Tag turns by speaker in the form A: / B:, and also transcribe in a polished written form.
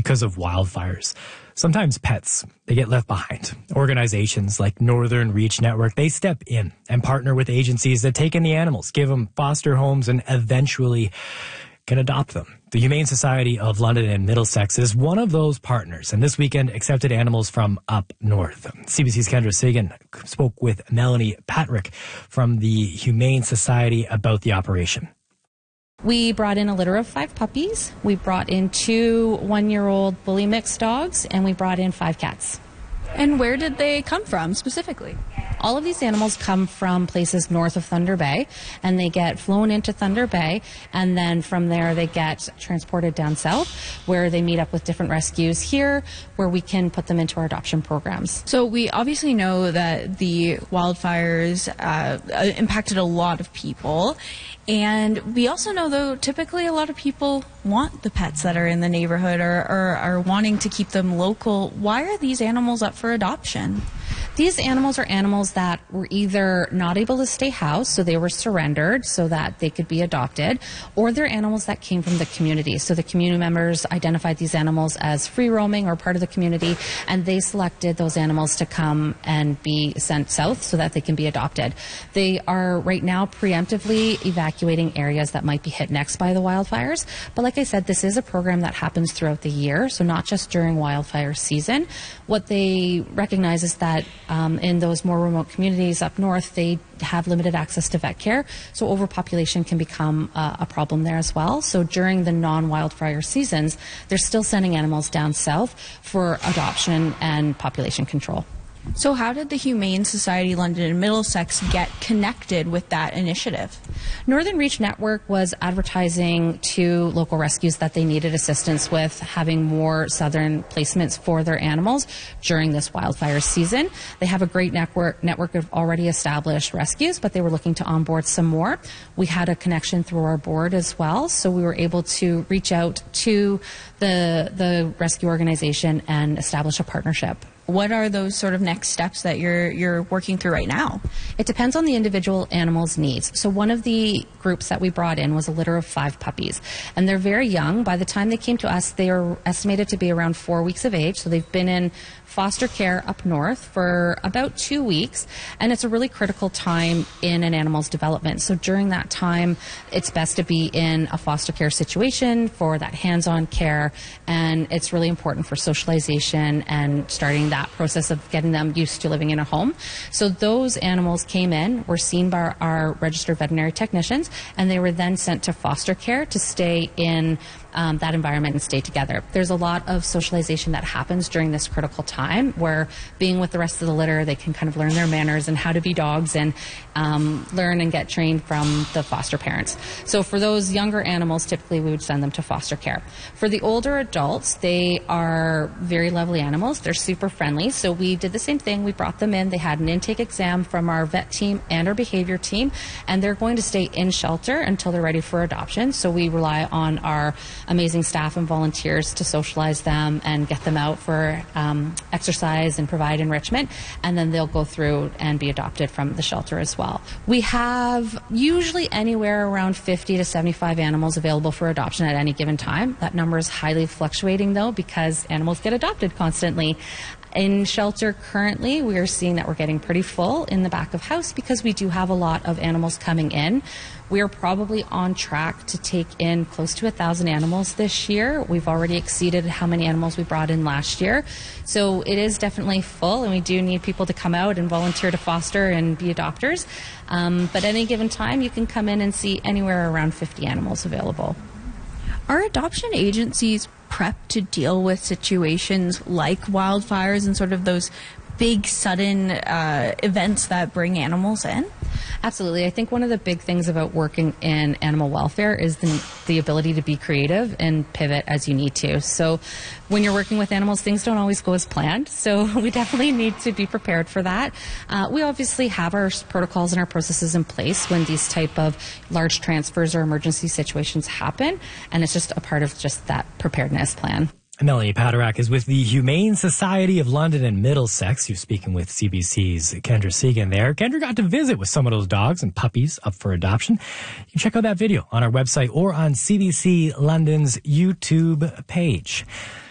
A: because of wildfires. Sometimes pets, they get left behind. Organizations like Northern Reach Network, they step in and partner with agencies that take in the animals, give them foster homes, and eventually can adopt them. The Humane Society of London and Middlesex is one of those partners, and this weekend accepted animals from up north. CBC's Kendra Sagan spoke with Melanie Patrick from the Humane Society about the operation.
B: We brought in a litter of 5 puppies. We brought in 2 one-year-old bully mix dogs, and we brought in 5 cats.
C: And where did they come from specifically?
B: All of these animals come from places north of Thunder Bay, and they get flown into Thunder Bay, and then from there they get transported down south, where they meet up with different rescues here, where we can put them into our adoption programs.
C: So we obviously know that the wildfires impacted a lot of people, and we also know, though, typically a lot of people want the pets that are in the neighborhood or are wanting to keep them local. Why are these animals up for adoption?
B: These animals are animals that were either not able to stay housed, so they were surrendered so that they could be adopted, or they're animals that came from the community. So the community members identified these animals as free roaming or part of the community, and they selected those animals to come and be sent south so that they can be adopted. They are right now preemptively evacuating areas that might be hit next by the wildfires. But like I said, this is a program that happens throughout the year, so not just during wildfire season. What they recognize is that in those more remote communities up north, they have limited access to vet care, so overpopulation can become a problem there as well. So during the non-wildfire seasons, they're still sending animals down south for adoption and population control.
C: So how did the Humane Society London and Middlesex get connected with that initiative?
B: Northern Reach Network was advertising to local rescues that they needed assistance with having more southern placements for their animals during this wildfire season. They have a great network of already established rescues, but they were looking to onboard some more. We had a connection through our board as well, so we were able to reach out to the rescue organization and establish a partnership.
C: What are those sort of next steps that you're working through right now?
B: It depends on the individual animal's needs. So one of the groups that we brought in was a litter of 5 puppies, and they're very young. By the time they came to us, they are estimated to be around 4 weeks of age, so they've been in foster care up north for about 2 weeks, and it's a really critical time in an animal's development. So during that time, it's best to be in a foster care situation for that hands-on care, and it's really important for socialization and starting that process of getting them used to living in a home. So those animals came in, were seen by our registered veterinary technicians, and they were then sent to foster care to stay in that environment and stay together. There's a lot of socialization that happens during this critical time where being with the rest of the litter, they can kind of learn their manners and how to be dogs and learn and get trained from the foster parents. So for those younger animals, typically we would send them to foster care. For the older adults, they are very lovely animals. They're super friendly. So we did the same thing. We brought them in. They had an intake exam from our vet team and our behavior team, and they're going to stay in shelter until they're ready for adoption. So we rely on our amazing staff and volunteers to socialize them and get them out for exercise and provide enrichment, and then they'll go through and be adopted from the shelter as well. We have usually anywhere around 50 to 75 animals available for adoption at any given time. That number is highly fluctuating though because animals get adopted constantly. In shelter currently, we are seeing that we're getting pretty full in the back of house because we do have a lot of animals coming in. We are probably on track to take in close to 1,000 animals this year. We've already exceeded how many animals we brought in last year. So it is definitely full, and we do need people to come out and volunteer to foster and be adopters. But any given time, you can come in and see anywhere around 50 animals available.
C: Are adoption agencies prepped to deal with situations like wildfires and sort of those big sudden events that bring animals in?
B: Absolutely. I think one of the big things about working in animal welfare is the ability to be creative and pivot as you need to. So when you're working with animals, things don't always go as planned. So we definitely need to be prepared for that. We obviously have our protocols and our processes in place when these type of large transfers or emergency situations happen. And it's just a part of just that preparedness plan.
A: Melanie Patrick is with the Humane Society of London and Middlesex. You're speaking with CBC's Kendra Sagan there. Kendra got to visit with some of those dogs and puppies up for adoption. You can check out that video on our website or on CBC London's YouTube page.